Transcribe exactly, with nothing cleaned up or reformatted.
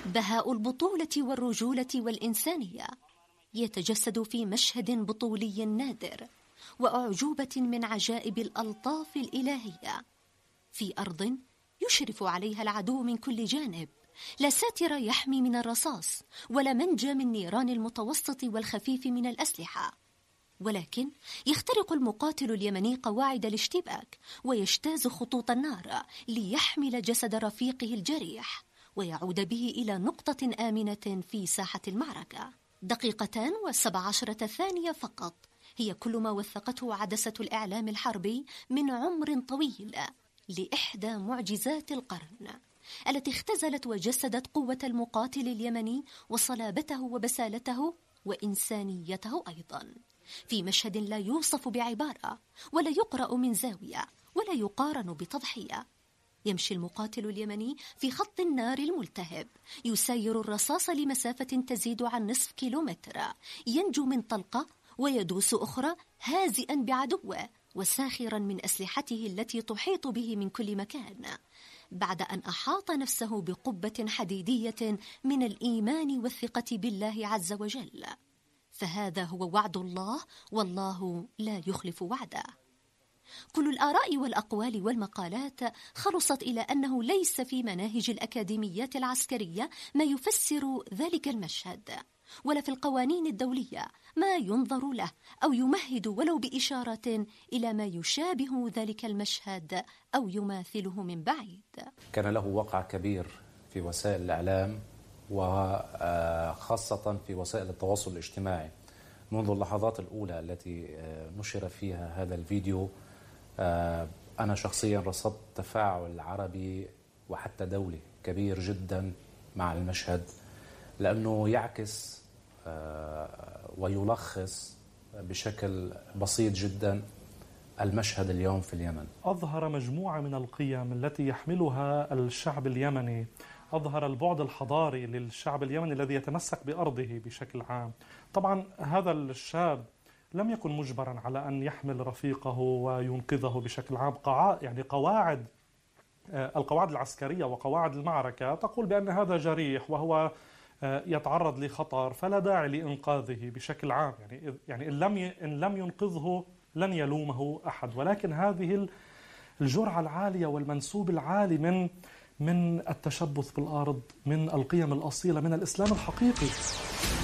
بهاء البطولة والرجولة والإنسانية يتجسد في مشهد بطولي نادر وأعجوبة من عجائب الألطاف الإلهية في أرض يشرف عليها العدو من كل جانب، لا ساتر يحمي من الرصاص ولا منجى من نيران المتوسط والخفيف من الأسلحة، ولكن يخترق المقاتل اليمني قواعد الاشتباك ويجتاز خطوط النار ليحمل جسد رفيقه الجريح ويعود به إلى نقطة آمنة في ساحة المعركة. دقيقتان وسبع عشرة ثانية فقط هي كل ما وثقته عدسة الإعلام الحربي من عمر طويل لإحدى معجزات القرن التي اختزلت وجسدت قوة المقاتل اليمني وصلابته وبسالته وإنسانيته أيضا، في مشهد لا يوصف بعبارة ولا يقرأ من زاوية ولا يقارن بتضحية. يمشي المقاتل اليمني في خط النار الملتهب، يسير الرصاص لمسافة تزيد عن نصف كيلومتر، ينجو من طلقة ويدوس أخرى هازئا بعدوه وساخرا من أسلحته التي تحيط به من كل مكان، بعد أن أحاط نفسه بقبة حديدية من الإيمان والثقة بالله عز وجل. فهذا هو وعد الله، والله لا يخلف وعده. كل الآراء والأقوال والمقالات خلصت إلى أنه ليس في مناهج الأكاديميات العسكرية ما يفسر ذلك المشهد، ولا في القوانين الدولية ما ينظر له أو يمهد ولو بإشارة إلى ما يشابه ذلك المشهد أو يماثله من بعيد. كان له وقع كبير في وسائل الإعلام وخاصة في وسائل التواصل الاجتماعي منذ اللحظات الأولى التي نشر فيها هذا الفيديو. أنا شخصيا رصدت تفاعل عربي وحتى دولي كبير جدا مع المشهد، لأنه يعكس ويلخص بشكل بسيط جدا المشهد اليوم في اليمن. أظهر مجموعة من القيم التي يحملها الشعب اليمني، أظهر البعد الحضاري للشعب اليمني الذي يتمسك بأرضه بشكل عام. طبعا هذا الشاب لم يكن مجبرا على أن يحمل رفيقه وينقذه بشكل عام. قواعد يعني قواعد القواعد العسكرية وقواعد المعركة تقول بأن هذا جريح وهو يتعرض لخطر فلا داعي لإنقاذه بشكل عام، يعني يعني إن لم إن لم ينقذه لن يلومه أحد. ولكن هذه الجرعة العالية والمنسوب العالي من من التشبث بالأرض، من القيم الأصيلة، من الإسلام الحقيقي